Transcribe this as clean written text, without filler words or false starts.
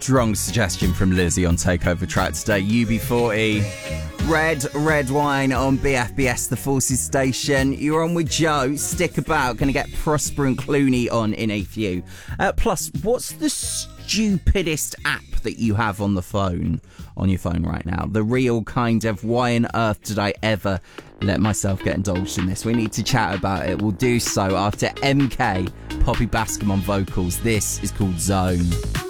strong suggestion from Lizzie on Takeover Track today. UB40, Red Wine on BFBS, the Forces station. You're on with Joe. Stick about. Going to get Prosper and Clooney on in a few. Plus, what's the stupidest app that you have on your phone right now? The real kind of why on earth did I ever let myself get indulged in this? We need to chat about it. We'll do so after MK, Poppy Bascom on vocals. This is called Zone.